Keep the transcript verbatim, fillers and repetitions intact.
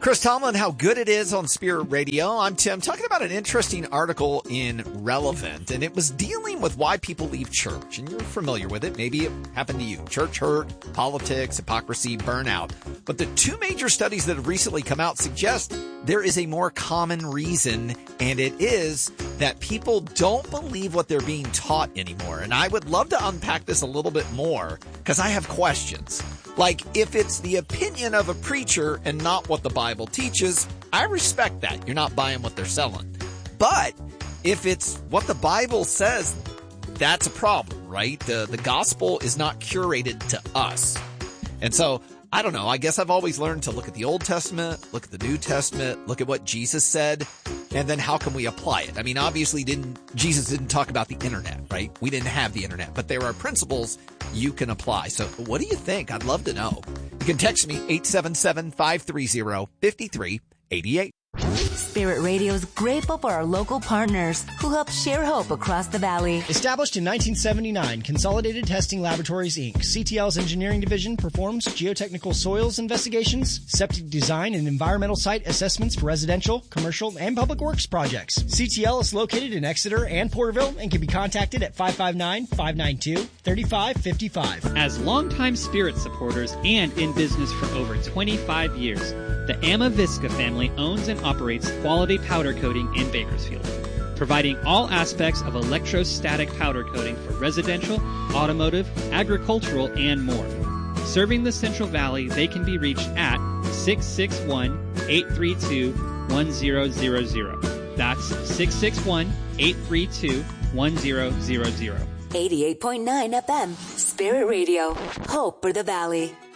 Chris Tomlin, how good it is on Spirit Radio. I'm Tim, talking about an interesting article in Relevant, and it was dealing with why people leave church. And you're familiar with it. Maybe it happened to you. Church hurt, politics, hypocrisy, burnout. But the two major studies that have recently come out suggest there is a more common reason, and it is that people don't believe what they're being taught anymore. And I would love to unpack this a little bit more because I have questions. Like, if it's the opinion of a preacher and not what the Bible teaches, I respect that. You're not buying what they're selling. But if it's what the Bible says, that's a problem, right? The, the gospel is not curated to us. And so, I don't know. I guess I've always learned to look at the Old Testament, look at the New Testament, look at what Jesus said, and then how can we apply it? I mean, obviously didn't Jesus didn't talk about the internet, right? We didn't have the internet, but there are principles you can apply. So what do you think? I'd love to know. You can text me eight seven seven, five three zero, five three eight eight. Spirit Radio is grateful for our local partners who help share hope across the valley. Established in nineteen seventy-nine, Consolidated Testing Laboratories, Incorporated, C T L's engineering division performs geotechnical soils investigations, septic design, and environmental site assessments for residential, commercial, and public works projects. C T L is located in Exeter and Porterville and can be contacted at five five nine, five nine two, three five five five. As longtime Spirit supporters and in business for over twenty-five years, the Amavisca family owns and operates Quality Powder Coating in Bakersfield, providing all aspects of electrostatic powder coating for residential, automotive, agricultural, and more. Serving the Central Valley, they can be reached at six six one, eight three two, one zero zero zero. That's six six one, eight three two, one zero zero zero. eighty-eight point nine F M, Spirit Radio. Hope for the Valley.